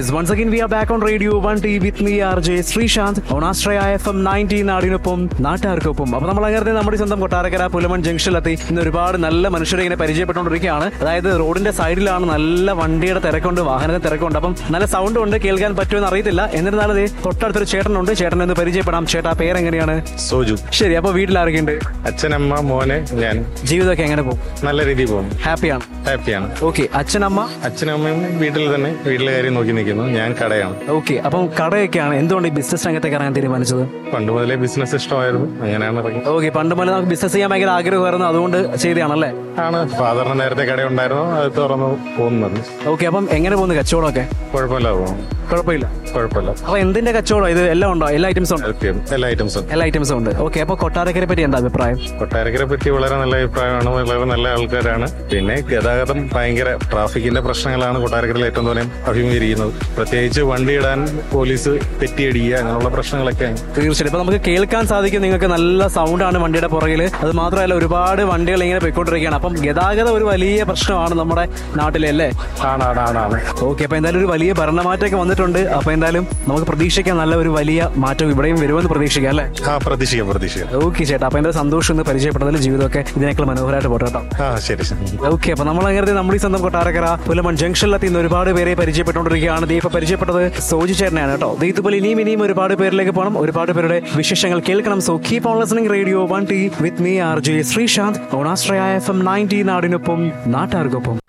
Yes, once again we are back on Radio 1T with me RJ Sreesanth on Astraya FM 90 നാടിനൊപ്പം നാട്ടുകാർക്കൊപ്പം. അപ്പോൾ നമ്മൾ അങ്ങനെ നമ്മുടെ സ്വന്തം കൊട്ടാരക്കര പുലമൺ ജംഗ്ഷനിലെത്തി ഇന്ന് ഒരുപാട് നല്ല മനുഷ്യരെ ഇങ്ങനെ പരിചയപ്പെട്ടുകൊണ്ടിരിക്കുകയാണ്. അതായത് റോഡിന്റെ സൈഡിലാണ് നല്ല വണ്ടിയുടെ തിരക്കുണ്ട്, വാഹനത്തിന്റെ തിരക്കുണ്ട്. അപ്പം നല്ല സൗണ്ട് ഉണ്ട്, കേൾക്കാൻ പറ്റുമെന്ന് അറിയത്തില്ല. എന്നിരുന്നാലും തൊട്ടടുത്തൊരു ചേട്ടനുണ്ട്, ചേട്ടനെ ഒന്ന് പരിചയപ്പെടാം. ചേട്ടാ പേരെങ്ങനെയാണ്? സോജു. ശരി, അപ്പൊ വീട്ടിലാരൊക്കെയുണ്ട്? അച്ഛനമ്മ, മോനെ, ഞാൻ. ജീവിതമൊക്കെ എങ്ങനെ പോകും? നല്ല രീതിയിൽ പോകും. ഹാപ്പിയാണ്? ഹാപ്പിയാണ്. ഓക്കെ. അച്ഛനമ്മ? അച്ഛനമ്മയും വീട്ടിൽ തന്നെ വീട്ടിലെ കാര്യം നോക്കി നിൽക്കുന്നു. ഞാൻ കടയാണ്. ഓക്കെ. അപ്പം കടയൊക്കെയാണ്. എന്തുകൊണ്ട് ഈ ബിസിനസ് രംഗത്തേക്ക് ഇറങ്ങാൻ തീരുമാനിച്ചത്? പണ്ട് മുതലേ ബിസിനസ് ഇഷ്ടമായിരുന്നു, അങ്ങനെയാണ് ഇറങ്ങി. ഓക്കെ. പണ്ട് മുതലേ നമുക്ക് ബിസിനസ് ചെയ്യാൻ ഭയങ്കര ആഗ്രഹമായിരുന്നു, അതുകൊണ്ട് ചെയ്തതാണല്ലേ? ആണ്. ഫാദറിന് നേരത്തെ കട ഉണ്ടായിരുന്നു, അത് തുറന്നു പോകുന്നത്. ഓക്കെ. അപ്പം എങ്ങനെ പോകുന്നു കച്ചവടമൊക്കെ? കുഴപ്പമില്ല, പോകും. കുഴപ്പമില്ല. അപ്പൊ എന്തിന്റെ കച്ചവടം ഇത്? എല്ലാം ഉണ്ടോ? എല്ലാ ഐറ്റംസും ഉണ്ട്? എല്ലാ ഐറ്റംസും ഉണ്ട്. ഓക്കെ. അപ്പൊ കൊട്ടാരക്കരെ പറ്റി എന്താ അഭിപ്രായം? കൊട്ടാരക്കരെ പറ്റി വളരെ നല്ല അഭിപ്രായമാണ്. വളരെ നല്ല ആൾക്കാരാണ്. പിന്നെ ഗതാഗതം ഭയങ്കര ട്രാഫിക്കിന്റെ പ്രശ്നങ്ങളാണ് കൊട്ടാരക്കരയിൽ ഏറ്റവും തോനെ അഭിമുഖീകരിക്കുന്നത്. പ്രത്യേകിച്ച് വണ്ടി ഇടാൻ പോലീസ് തെറ്റിയടിക്കുക, അങ്ങനെയുള്ള പ്രശ്നങ്ങളൊക്കെയാണ്. തീർച്ചയായും. ഇപ്പൊ നമുക്ക് കേൾക്കാൻ സാധിക്കും, നിങ്ങൾക്ക് നല്ല സൗണ്ടാണ് വണ്ടിയുടെ പുറകിൽ. അത് മാത്രമല്ല ഒരുപാട് വണ്ടികൾ ഇങ്ങനെ പോയിക്കൊണ്ടിരിക്കുകയാണ്. അപ്പം ഗതാഗതം ഒരു വലിയ പ്രശ്നമാണ് നമ്മുടെ നാട്ടിലെ, അല്ലേ? ആണ്. ഓക്കെ. അപ്പൊ എന്തായാലും ഒരു വലിയ ഭരണമാറ്റമൊക്കെ വന്നിട്ടുണ്ട്. അപ്പൊ എന്തായാലും നമുക്ക് പ്രതീക്ഷിക്കാം നല്ല ഒരു വലിയ മാറ്റം ഇവിടെയും വരുമെന്ന് പ്രതീക്ഷിക്കാം, അല്ലേ? പ്രതീക്ഷിക്കാം. ഓക്കെ ചേട്ടാ. അപ്പൊ എന്തായാലും സന്തോഷം എന്ന് പരിചയപ്പെട്ടതിൽ. ജീവിതമൊക്കെ ഇതിനേക്കാൾ മനോഹരമായിട്ട് പോട്ടെ കേട്ടോ. ശരി. ഓക്കെ. അപ്പൊ നമ്മൾ അങ്ങനെ നമ്മുടെ സ്വന്തം കൊട്ടാരക്കര പുലമൺ ജംഗ്ഷനിലെത്തി ഇന്ന് ഒരുപാട് പേരെ പരിചയപ്പെട്ടുകൊണ്ടിരിക്കുകയാണ്. ദീപ പരിചയപ്പെട്ടത് സോജി ചേട്ടനെയാണ് കേട്ടോ. ഇതുപോലെ ഇനിയും ഒരുപാട് പേരിലേക്ക് പോകണം, ഒരുപാട് പേരുടെ വിശേഷങ്ങൾ കേൾക്കണം. So keep on listening radio 1T with me RJ Sreesanth on Astraya FM 90 നാടിനൊപ്പം നാട്ടുകാർക്കൊപ്പം.